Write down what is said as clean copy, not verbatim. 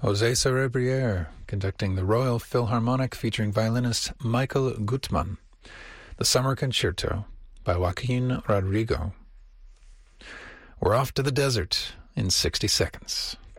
José Cerebriere conducting the Royal Philharmonic featuring violinist Michael Gutmann. The Summer Concerto by Joaquin Rodrigo. We're off to the desert in 60 seconds.